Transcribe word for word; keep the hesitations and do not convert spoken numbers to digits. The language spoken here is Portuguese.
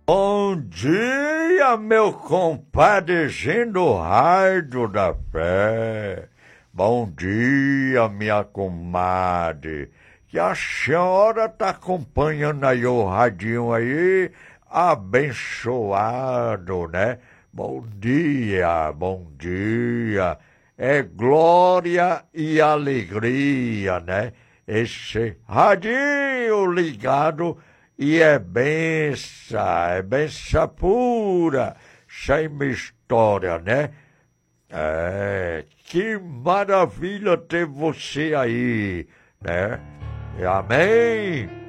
Bom dia, meu compadrezinho do Raio da Fé. Bom dia, minha comadre. Que a senhora tá acompanhando aí o radinho aí, abençoado, né? Bom dia, bom dia. É glória e alegria, né? Esse radinho ligado e é benção, é benção pura, sem mistória, né? É, que maravilha ter você aí, né? Amém?